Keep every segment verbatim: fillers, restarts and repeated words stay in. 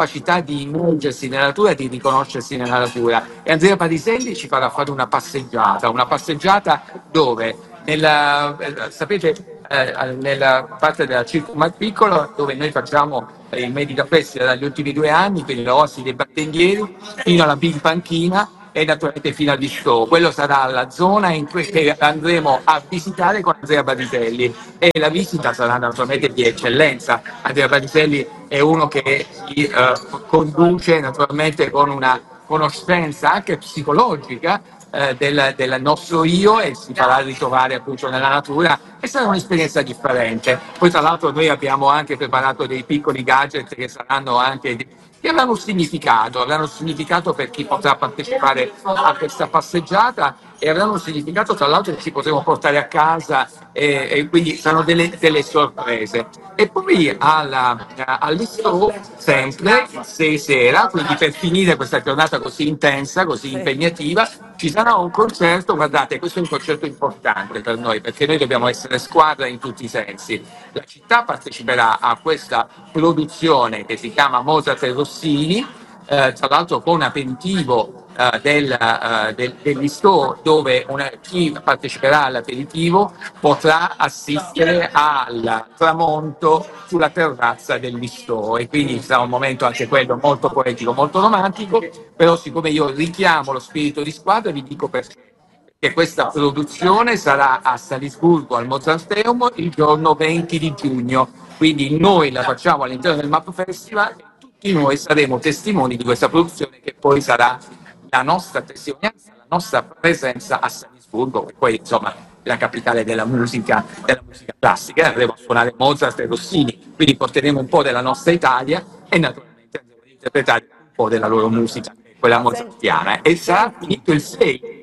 capacità di immergersi nella natura e di riconoscersi nella natura. E Andrea Pariselli ci farà fare una passeggiata, una passeggiata dove, nella, eh, sapete, eh, nella parte della Circo Mar Piccolo, dove noi facciamo il Medica Festival dagli ultimi due anni, quindi la Rossi dei Battendieri, fino alla Big Panchina e naturalmente fino al Bistro. Quello sarà la zona in cui che andremo a visitare con Andrea Bariselli, e la visita sarà naturalmente di eccellenza. Andrea Bariselli è uno che ci eh, conduce naturalmente con una conoscenza anche psicologica eh, del, del nostro io, e si farà ritrovare appunto nella natura, e sarà un'esperienza differente. Poi tra l'altro noi abbiamo anche preparato dei piccoli gadget che saranno anche di, che avranno un significato, avranno un significato per chi potrà partecipare a questa passeggiata, e avranno un significato tra l'altro che ci potremo portare a casa, e, e quindi saranno delle, delle sorprese. E poi alla, all'Istro, sempre sei sera, quindi per finire questa giornata così intensa, così impegnativa, ci sarà un concerto. Guardate, questo è un concerto importante per noi, perché noi dobbiamo essere squadra in tutti i sensi. La città parteciperà a questa produzione che si chiama Mozart e Rossini, eh, tra l'altro con aperitivo eh, del, eh, del, dell'Istro, dove una, chi parteciperà all'aperitivo potrà assistere al tramonto sulla terrazza dell'Istro, e quindi sarà un momento anche quello molto poetico, molto romantico. Però siccome io richiamo lo spirito di squadra, vi dico perché. Che questa produzione sarà a Salisburgo al Mozarteum il giorno venti di giugno, quindi noi la facciamo all'interno del Map Festival e tutti noi saremo testimoni di questa produzione, che poi sarà la nostra testimonianza, la nostra presenza a Salisburgo, che poi insomma la capitale della musica, della musica classica. Andremo a suonare Mozart e Rossini, quindi porteremo un po' della nostra Italia e naturalmente andremo ad interpretare un po' della loro musica, quella mozartiana, e sarà finito il sei.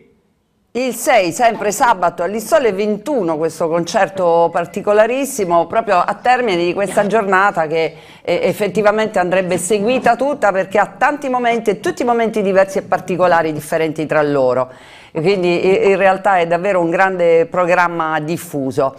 Il sei, sempre sabato, all'Istole ventuno, questo concerto particolarissimo, proprio a termine di questa giornata che eh, effettivamente andrebbe seguita tutta, perché ha tanti momenti, e tutti momenti diversi e particolari, differenti tra loro. E quindi in realtà è davvero un grande programma diffuso.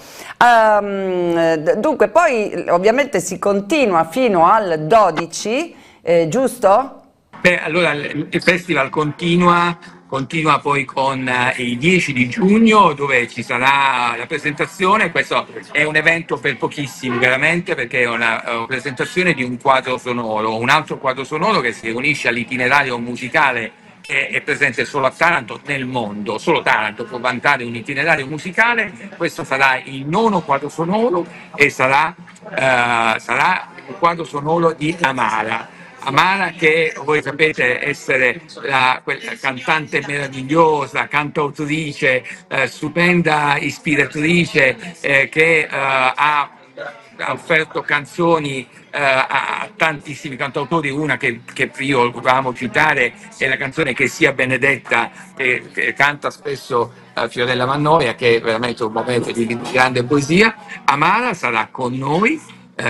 Um, dunque, poi ovviamente si continua fino al dodici, eh, giusto? Beh, allora il festival continua, continua poi con eh, il dieci di giugno, dove ci sarà la presentazione. Questo è un evento per pochissimi, veramente, perché è una, una presentazione di un quadro sonoro, un altro quadro sonoro che si unisce all'itinerario musicale che è presente solo a Taranto nel mondo. Solo Taranto può vantare un itinerario musicale. Questo sarà il nono quadro sonoro, e sarà, eh, sarà un quadro sonoro di Amara. Amara, che voi sapete essere la, quella cantante meravigliosa, cantautrice, eh, stupenda ispiratrice, eh, che eh, ha, ha offerto canzoni eh, a tantissimi cantautori. Una che, che io amo citare è la canzone Che sia benedetta, che, che canta spesso eh, Fiorella Mannoia, che è veramente un momento di grande poesia. Amara sarà con noi Uh,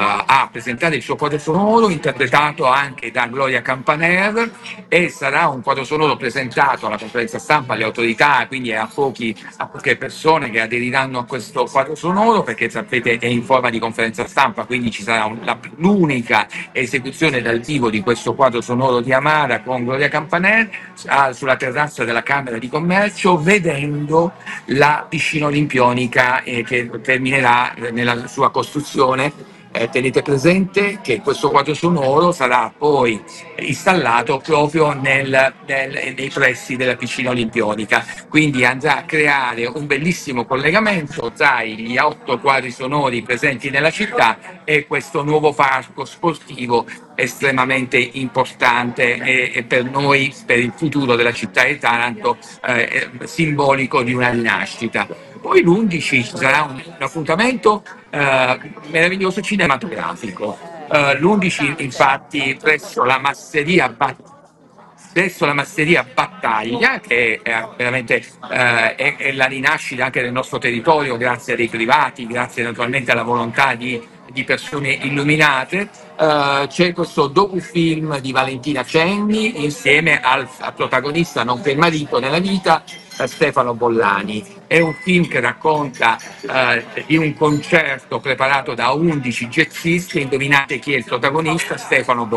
a presentare il suo quadro sonoro, interpretato anche da Gloria Campaner, e sarà un quadro sonoro presentato alla conferenza stampa alle autorità, quindi a, pochi, a poche persone che aderiranno a questo quadro sonoro, perché sapete è in forma di conferenza stampa, quindi ci sarà un, la, l'unica esecuzione dal vivo di questo quadro sonoro di Amara con Gloria Campaner uh, sulla terrazza della Camera di Commercio, vedendo la piscina olimpionica eh, che terminerà nella sua costruzione. Eh, tenete presente che questo quadro sonoro sarà poi installato proprio nel, nel, nei pressi della piscina olimpionica, quindi andrà a creare un bellissimo collegamento tra gli otto quadri sonori presenti nella città e questo nuovo parco sportivo estremamente importante, e, e per noi, per il futuro della città di Taranto, eh, simbolico di una rinascita. Poi l'undici ci sarà un, un appuntamento eh, meraviglioso cinematografico. Eh, l'undici infatti presso la masseria Battaglia, presso la masseria Battaglia, che è veramente eh, è, è la rinascita anche del nostro territorio, grazie a dei privati, grazie naturalmente alla volontà di, di persone illuminate. Uh, c'è questo docufilm di Valentina Cenni insieme al, al protagonista, nonché il marito nella vita, uh, Stefano Bollani. È un film che racconta uh, di un concerto preparato da undici jazzisti. Indovinate chi è il protagonista? Stefano Bollani.